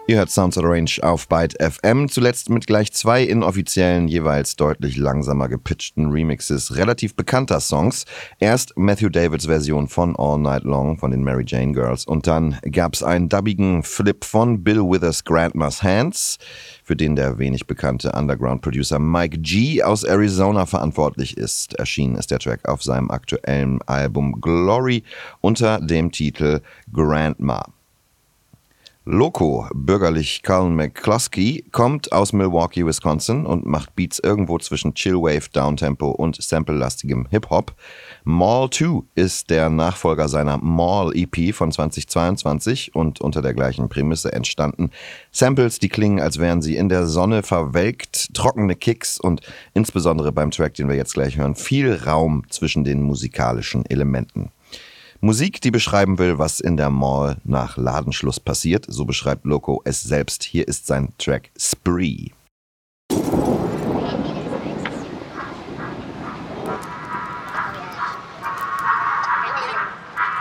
Ihr hört Sounds of the Range auf Byte FM, zuletzt mit gleich 2 inoffiziellen, jeweils deutlich langsamer gepitchten Remixes relativ bekannter Songs. Erst Matthew Davids Version von All Night Long von den Mary Jane Girls und dann gab's einen dubbigen Flip von Bill Withers' Grandma's Hands, für den der wenig bekannte Underground-Producer Mike G aus Arizona verantwortlich ist. Erschienen ist der Track auf seinem aktuellen Album Glory unter dem Titel Grandma. Loco, bürgerlich Colin McCluskey, kommt aus Milwaukee, Wisconsin und macht Beats irgendwo zwischen Chillwave, Downtempo und samplelastigem Hip-Hop. Mall 2 ist der Nachfolger seiner Mall EP von 2022 und unter der gleichen Prämisse entstanden. Samples, die klingen, als wären sie in der Sonne verwelkt, trockene Kicks und insbesondere beim Track, den wir jetzt gleich hören, viel Raum zwischen den musikalischen Elementen. Musik, die beschreiben will, was in der Mall nach Ladenschluss passiert. So beschreibt Loco es selbst. Hier ist sein Track Spree.